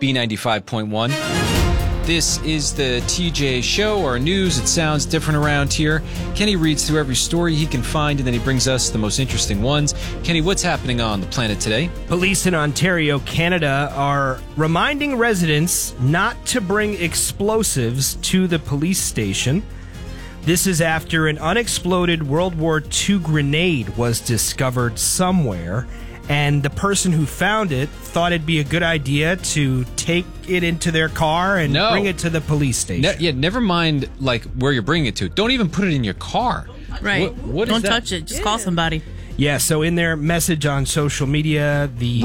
B95.1. This is the TJ Show, our news. It sounds different around here. Kenny reads through every story he can find, and then he brings us the most interesting ones. Kenny, what's happening on the planet today? Police in Ontario, Canada, are reminding residents not to bring explosives to the police station. This is after an unexploded World War II grenade was discovered somewhere, and the person who found it thought it'd be a good idea to take it into their car and bring it to the police station. Never mind like where you're bringing it to. Don't even put it in your car. Right. What Don't is that? touch it. Just call somebody. Yeah, so in their message on social media, the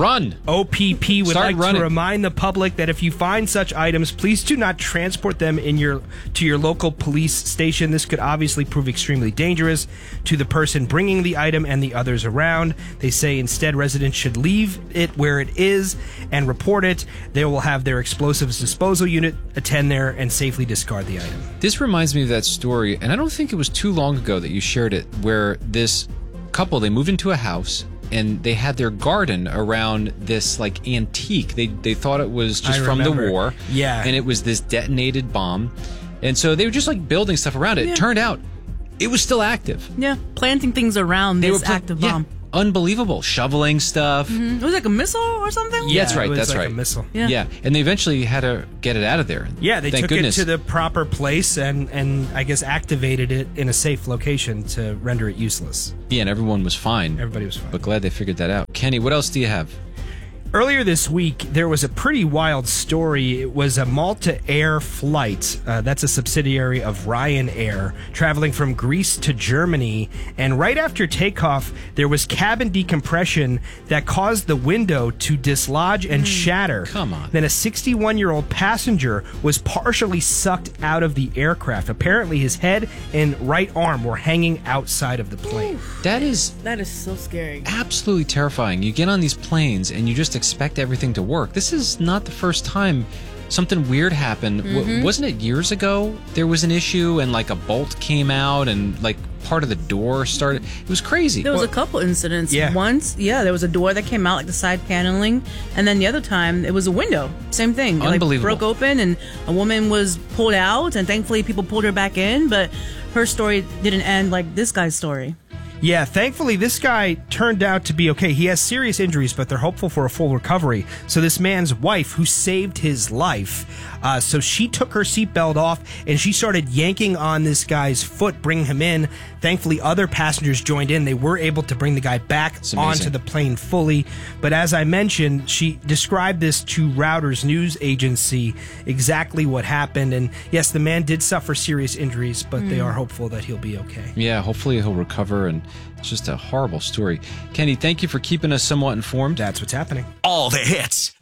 OPP would like to remind the public that if you find such items, please do not transport them to your local police station. This could obviously prove extremely dangerous to the person bringing the item and the others around. They say instead residents should leave it where it is and report it. They will have their explosives disposal unit attend there and safely discard the item. This reminds me of that story, and I don't think it was too long ago that you shared it, where this couple, they moved into a house and they had their garden around this like antique. They thought it was just from the war. Yeah. And it was this detonated bomb. And so they were just like building stuff around it. Yeah. It turned out it was still active. Yeah, planting things around this active bomb. Unbelievable. Shoveling stuff. Mm-hmm. It was like a missile or something? Yeah, that's right. It was That's like right. a missile. Yeah. And they eventually had to get it out of there. Yeah, they Thank took goodness. it to the proper place and I guess activated it in a safe location to render it useless. Yeah, and everyone was fine. Everybody was fine. But glad they figured that out. Kenny, what else do you have? Earlier this week, there was a pretty wild story. It was a Malta Air flight. That's a subsidiary of Ryanair, traveling from Greece to Germany. And right after takeoff, there was cabin decompression that caused the window to dislodge and shatter. Come on. Then a 61-year-old passenger was partially sucked out of the aircraft. Apparently, his head and right arm were hanging outside of the plane. That is so scary. absolutely terrifying. You get on these planes and you just expect everything to work. This is not the first time something weird happened. Wasn't it years ago there was an issue and like a bolt came out and like part of the door started? It was crazy. There was a couple incidents. Yeah. Once, there was a door that came out, like the side paneling, and then the other time it was a window. Same thing. Unbelievable. It broke open and a woman was pulled out, and thankfully people pulled her back in, but her story didn't end like this guy's story. Yeah, thankfully this guy turned out to be okay. He has serious injuries, but they're hopeful for a full recovery. So this man's wife, who saved his life, so she took her seatbelt off and she started yanking on this guy's foot, bringing him in. Thankfully, other passengers joined in. They were able to bring the guy back onto the plane fully. But as I mentioned, she described this to Reuters news agency, exactly what happened. And yes, the man did suffer serious injuries, but they are hopeful that he'll be okay. Yeah, hopefully he'll recover, and it's just a horrible story. Kenny, thank you for keeping us somewhat informed. That's what's happening. All the hits.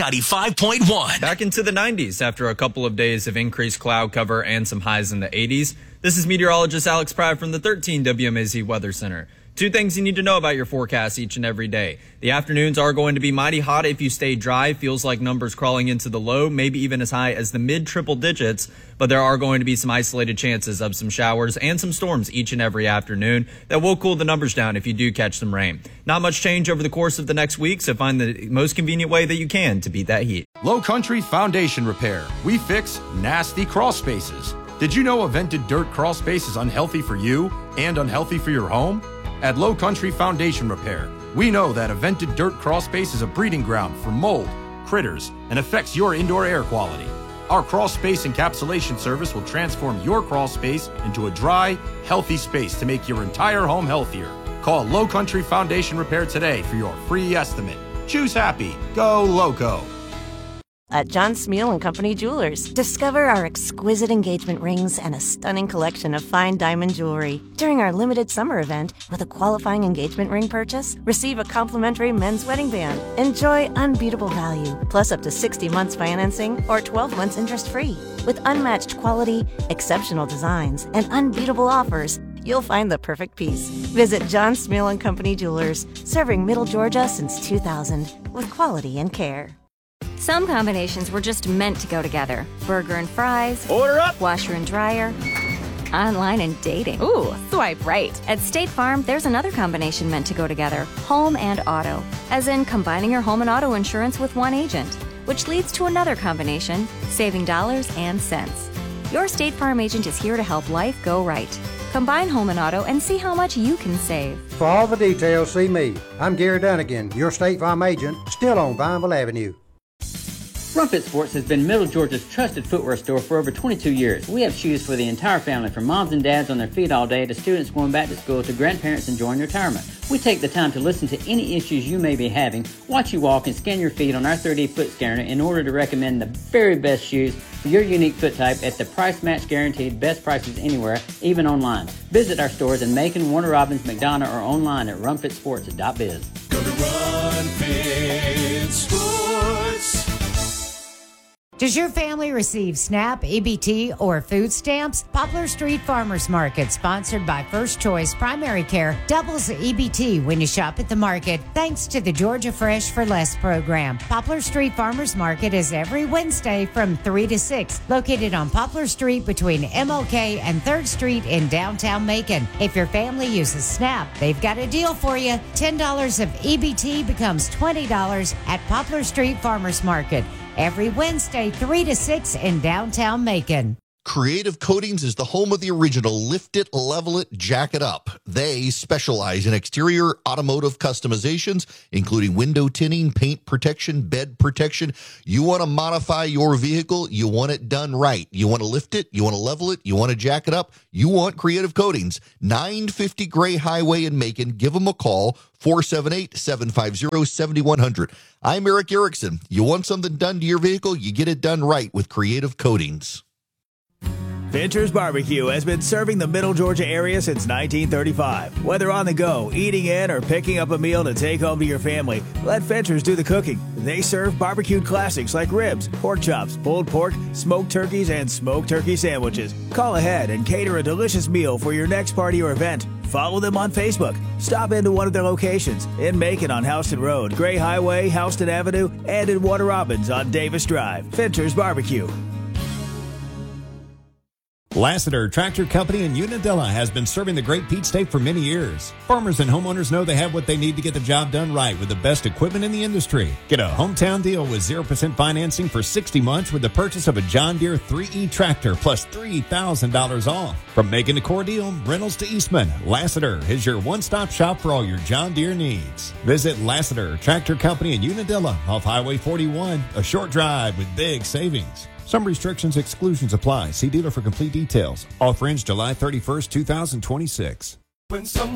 B95.1. Back into the 90s after a couple of days of increased cloud cover and some highs in the 80s. This is meteorologist Alex Pratt from the 13 WMAZ Weather Center. Two things you need to know about your forecast each and every day. The afternoons are going to be mighty hot if you stay dry. Feels like numbers crawling into the low, maybe even as high as the mid-triple digits. But there are going to be some isolated chances of some showers and some storms each and every afternoon that will cool the numbers down if you do catch some rain. Not much change over the course of the next week, so find the most convenient way that you can to beat that heat. Low Country Foundation Repair. We fix nasty crawl spaces. Did you know a vented dirt crawl space is unhealthy for you and unhealthy for your home? At Low Country Foundation Repair, we know that a vented dirt crawl space is a breeding ground for mold, critters, and affects your indoor air quality. Our crawl space encapsulation service will transform your crawl space into a dry, healthy space to make your entire home healthier. Call Low Country Foundation Repair today for your free estimate. Choose happy. Go Loco. At John Smeal & Company Jewelers, discover our exquisite engagement rings and a stunning collection of fine diamond jewelry. During our limited summer event, with a qualifying engagement ring purchase, receive a complimentary men's wedding band. Enjoy unbeatable value, plus up to 60 months financing or 12 months interest-free. With unmatched quality, exceptional designs, and unbeatable offers, you'll find the perfect piece. Visit John Smeal & Company Jewelers, serving Middle Georgia since 2000, with quality and care. Some combinations were just meant to go together. Burger and fries. Order up! Washer and dryer. Online and dating. Ooh, swipe right. At State Farm, there's another combination meant to go together. Home and auto. As in combining your home and auto insurance with one agent. which leads to another combination, saving dollars and cents. Your State Farm agent is here to help life go right. Combine home and auto and see how much you can save. For all the details, see me. I'm Gary Dunnigan, your State Farm agent, still on Vineville Avenue. Rumpet Sports has been Middle Georgia's trusted footwear store for over 22 years. We have shoes for the entire family, from moms and dads on their feet all day to students going back to school to grandparents enjoying retirement. We take the time to listen to any issues you may be having, watch you walk, and scan your feet on our 3D foot scanner in order to recommend the very best shoes for your unique foot type at the price match guaranteed, best prices anywhere, even online. Visit our stores in Macon, Warner Robins, McDonough, or online at rumpetsports.biz. Go to Run Sports. Does your family receive SNAP, EBT, or food stamps? Poplar Street Farmers Market, sponsored by First Choice Primary Care, doubles the EBT when you shop at the market, thanks to the Georgia Fresh for Less program. Poplar Street Farmers Market is every Wednesday from 3 to 6, located on Poplar Street between MLK and 3rd Street in downtown Macon. If your family uses SNAP, they've got a deal for you. $10 of EBT becomes $20 at Poplar Street Farmers Market. Every Wednesday, 3 to 6 in downtown Macon. Creative Coatings is the home of the original Lift It, Level It, Jack It Up. They specialize in exterior automotive customizations, including window tinting, paint protection, bed protection. You want to modify your vehicle, you want it done right. You want to lift it, you want to level it, you want to jack it up, you want Creative Coatings. 950 Gray Highway in Macon. Give them a call, 478-750-7100. I'm Eric Erickson. You want something done to your vehicle, you get it done right with Creative Coatings. Fincher's Barbecue has been serving the Middle Georgia area since 1935. Whether on the go, eating in, or picking up a meal to take home to your family, let Fincher's do the cooking. They serve barbecued classics like ribs, pork chops, pulled pork, smoked turkeys, and smoked turkey sandwiches. Call ahead and cater a delicious meal for your next party or event. Follow them on Facebook. Stop into one of their locations in Macon on Houston Road, Gray Highway, Houston Avenue, and in Warner Robins on Davis Drive. Fincher's Barbecue. Lassiter Tractor Company in Unadilla has been serving the Great Peach State for many years. Farmers and homeowners know they have what they need to get the job done right with the best equipment in the industry. Get a hometown deal with 0% financing for 60 months with the purchase of a John Deere 3E tractor plus $3,000 off. From Macon to Cordele, Reynolds to Eastman, Lassiter is your one-stop shop for all your John Deere needs. Visit Lassiter Tractor Company in Unadilla off Highway 41, a short drive with big savings. Some restrictions, exclusions apply. See dealer for complete details. Offer ends July 31st, 2026.